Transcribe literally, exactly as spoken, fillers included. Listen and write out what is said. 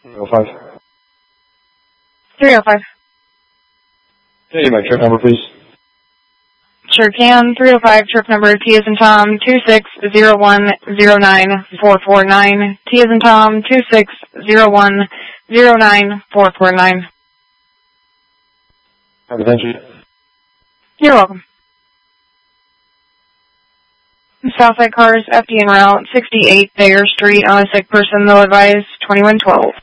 three oh five. three oh five. Can you my trip number, please? Sure can. three oh five, trip number T as in Tom, two six zero one zero nine four four nine. T as in Tom, two six zero one zero nine four four nine. Okay, thank you. You're welcome. Southside Cars, F D en route, sixty-eight Thayer Street, on a sick person, though advised, twenty-one twelve.